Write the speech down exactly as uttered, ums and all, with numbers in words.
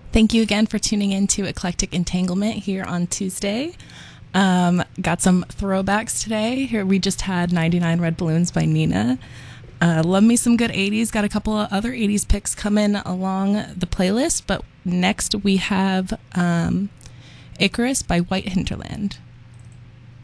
Thank you again for tuning in to Eclectic Entanglement here on Tuesday. Um, got some throwbacks today. Here we just had ninety-nine Red Balloons by Nina. Uh, love me some good eighties. Got a couple of other eighties picks coming along the playlist, but next we have um, Icarus by White Hinterland.